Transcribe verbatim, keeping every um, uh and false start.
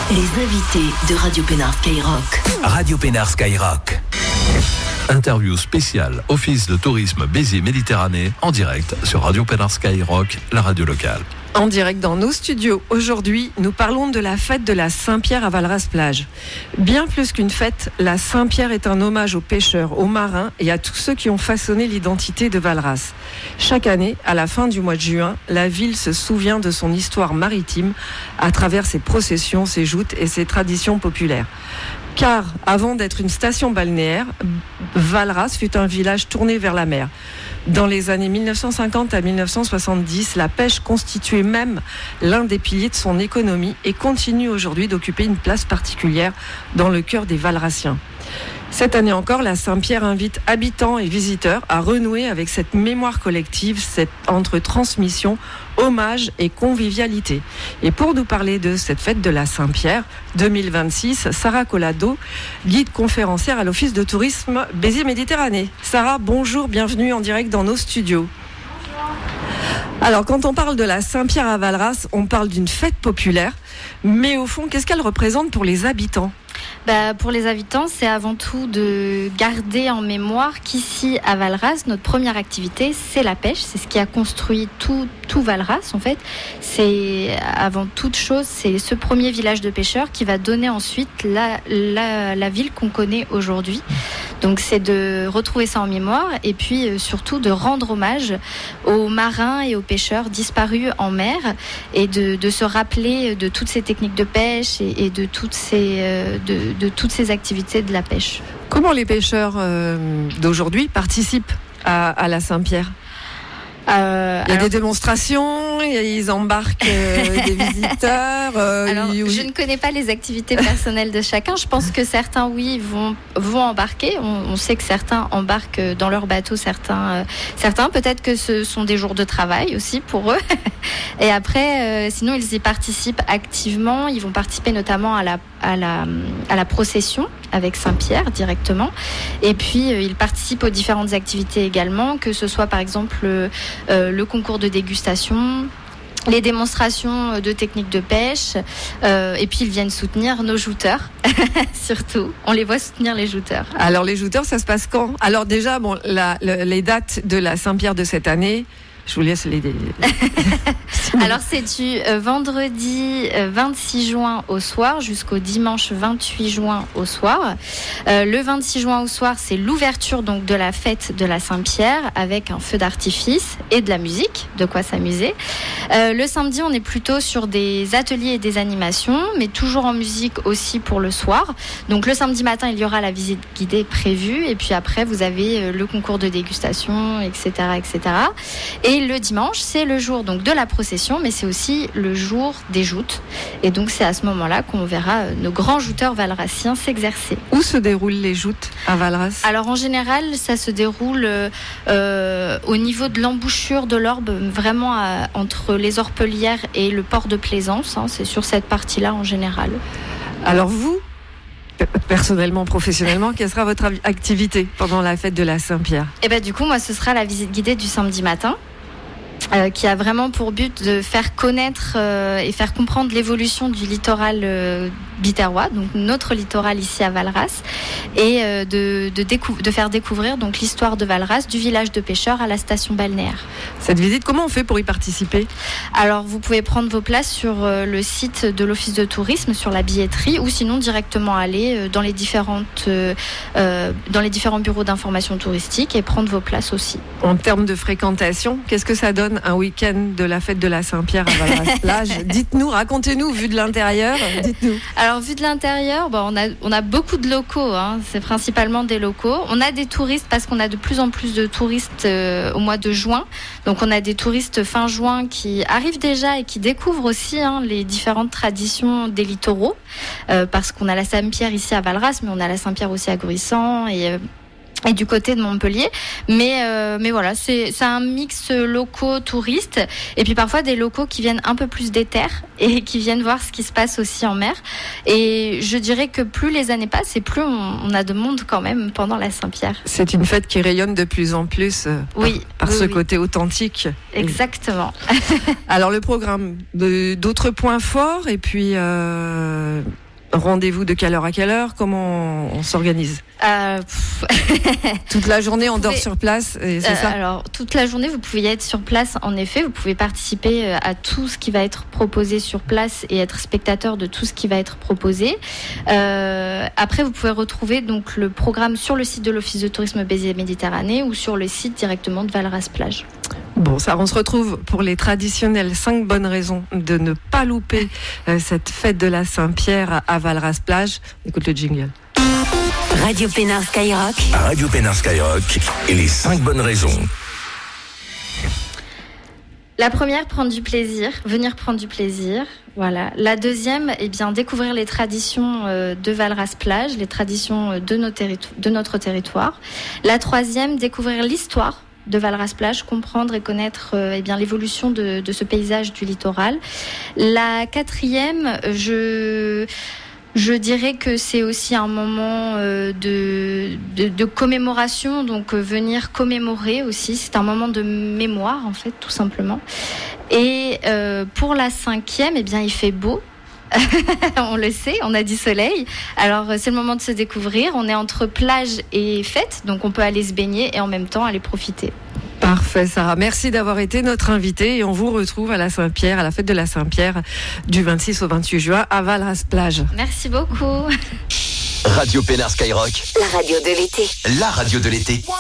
Les invités de Radio Pénard Skyrock. Radio Pénard Skyrock. Interview spéciale Office de tourisme Béziers-Méditerranée en direct sur Radio Pénard Skyrock, la radio locale. En direct dans nos studios, aujourd'hui, nous parlons de la fête de la Saint-Pierre à Valras-Plage. Bien plus qu'une fête, la Saint-Pierre est un hommage aux pêcheurs, aux marins et à tous ceux qui ont façonné l'identité de Valras. Chaque année, à la fin du mois de juin, la ville se souvient de son histoire maritime à travers ses processions, ses joutes et ses traditions populaires. Car avant d'être une station balnéaire, Valras fut un village tourné vers la mer. Dans les années mille neuf cent cinquante à mille neuf cent soixante-dix, la pêche constituait même l'un des piliers de son économie et continue aujourd'hui d'occuper une place particulière dans le cœur des Valrassiens. Cette année encore, la Saint-Pierre invite habitants et visiteurs à renouer avec cette mémoire collective, cette entre transmission, hommage et convivialité. Et pour nous parler de cette fête de la Saint-Pierre deux mille vingt-six, Sarah Collado, guide conférencière à l'Office de tourisme Béziers-Méditerranée. Sarah, bonjour, bienvenue en direct dans nos studios. Alors, quand on parle de la Saint-Pierre à Valras, on parle d'une fête populaire, mais au fond, qu'est-ce qu'elle représente pour les habitants ? Bah, pour les habitants, c'est avant tout de garder en mémoire qu'ici à Valras, notre première activité, c'est la pêche. C'est ce qui a construit tout, tout Valras en fait. C'est avant toute chose, c'est ce premier village de pêcheurs qui va donner ensuite la, la, la ville qu'on connaît aujourd'hui. Donc c'est de retrouver ça en mémoire et puis euh, surtout de rendre hommage aux marins et aux pêcheurs disparus en mer et de, de se rappeler de toutes ces techniques de pêche et, et de, toutes ces, euh, de, de toutes ces activités de la pêche. Comment les pêcheurs euh, d'aujourd'hui participent à, à la Saint-Pierre ? Euh, il y a alors, des démonstrations, ils embarquent euh, des visiteurs. Euh, alors, ils... je ne connais pas les activités personnelles de chacun. Je pense que certains, oui, vont vont embarquer. On, on sait que certains embarquent dans leur bateau. Certains, euh, certains, peut-être que ce sont des jours de travail aussi pour eux. Et après, euh, sinon, ils y participent activement. Ils vont participer notamment à la à la à la procession avec Saint-Pierre directement. Et puis, euh, ils participent aux différentes activités également, que ce soit par exemple euh, Euh, le concours de dégustation, les démonstrations de techniques de pêche, euh, et puis ils viennent soutenir nos jouteurs, surtout. On les voit soutenir les jouteurs. Alors les jouteurs, ça se passe quand ? Alors déjà, bon, la, la, les dates de la Saint-Pierre de cette année, je vous laisse les... Alors c'est du euh, vendredi euh, vingt-six juin au soir jusqu'au dimanche vingt-huit juin au soir. Euh, le vingt-six juin au soir, c'est l'ouverture donc de la fête de la Saint-Pierre avec un feu d'artifice et de la musique, de quoi s'amuser. Euh, le samedi, on est plutôt sur des ateliers et des animations, mais toujours en musique aussi pour le soir. Donc le samedi matin, il y aura la visite guidée prévue et puis après, vous avez euh, le concours de dégustation, et cetera, et cetera. Et le dimanche, c'est le jour donc de la procession, mais c'est aussi le jour des joutes. Et donc, c'est à ce moment-là qu'on verra nos grands jouteurs valrassiens s'exercer. Où se déroulent les joutes à Valras ? Alors, en général, ça se déroule euh, au niveau de l'embouchure de l'Orbe, vraiment à, entre les Orpelières et le port de Plaisance. Hein, c'est sur cette partie-là, en général. Alors, vous, personnellement, professionnellement, quelle sera votre activité pendant la fête de la Saint-Pierre ? Eh ben, du coup, moi, ce sera la visite guidée du samedi matin. Euh, qui a vraiment pour but de faire connaître euh, et faire comprendre l'évolution du littoral euh, biterrois, donc notre littoral ici à Valras, et euh, de, de, décou- de faire découvrir donc l'histoire de Valras, du village de pêcheurs à la station balnéaire. Cette visite, comment on fait pour y participer ? Alors, vous pouvez prendre vos places sur euh, le site de l'Office de tourisme, sur la billetterie, ou sinon directement aller euh, dans les différentes, euh, euh, dans les différents bureaux d'information touristique et prendre vos places aussi. En termes de fréquentation, qu'est-ce que ça donne un week-end de la fête de la Saint-Pierre à Valras-Plage ? Dites-nous, racontez-nous, vu de l'intérieur, dites-nous. Alors, vu de l'intérieur, bon, on a, on a beaucoup de locaux, hein, c'est principalement des locaux. On a des touristes parce qu'on a de plus en plus de touristes euh, au mois de juin. Donc, on a des touristes fin juin qui arrivent déjà et qui découvrent aussi hein, les différentes traditions des littoraux. Euh, parce qu'on a la Saint-Pierre ici à Valras, mais on a la Saint-Pierre aussi à Gruissan et... Euh, et du côté de Montpellier, mais euh, mais voilà, c'est c'est un mix locaux touristes et puis parfois des locaux qui viennent un peu plus des terres et qui viennent voir ce qui se passe aussi en mer. Et je dirais que plus les années passent et plus on, on a de monde quand même pendant la Saint-Pierre. C'est une fête qui rayonne de plus en plus euh, oui, par, par oui, ce oui. côté authentique. Exactement. Alors le programme, de, d'autres points forts et puis euh, rendez-vous de quelle heure à quelle heure, comment on s'organise? Euh, Toute la journée, on pouvez... dort sur place, et c'est euh, ça? Alors, toute la journée, vous pouvez y être sur place, en effet. Vous pouvez participer à tout ce qui va être proposé sur place et être spectateur de tout ce qui va être proposé. Euh, après, vous pouvez retrouver donc le programme sur le site de l'Office de tourisme Béziers Méditerranée ou sur le site directement de Valras-Plage. Bon, ça, on se retrouve pour les traditionnelles cinq bonnes raisons de ne pas louper euh, cette fête de la Saint-Pierre à Valras-Plage. Écoute le jingle. Radio Pénard Skyrock. Radio Pénard Skyrock et les cinq bonnes raisons. La première, prendre du plaisir, venir prendre du plaisir. Voilà. La deuxième, eh bien, découvrir les traditions euh, de Valras-Plage, les traditions de, nos territo- de notre territoire. La troisième, découvrir l'histoire de Valras-Plage, comprendre et connaître euh, eh bien, l'évolution de, de ce paysage du littoral. La quatrième, je... Je dirais que c'est aussi un moment euh, de, de, de commémoration, donc euh, venir commémorer aussi. C'est un moment de mémoire, en fait, tout simplement. Et euh, pour la cinquième, eh bien, il fait beau. On le sait, on a du soleil. Alors, c'est le moment de se découvrir. On est entre plage et fête, donc on peut aller se baigner et en même temps aller profiter. Parfait, Sarah. Merci d'avoir été notre invitée et on vous retrouve à la Saint-Pierre, à la fête de la Saint-Pierre du vingt-six au vingt-huit juin à Valras-Plage. Merci beaucoup. Radio Pénard Skyrock. La radio de l'été. La radio de l'été.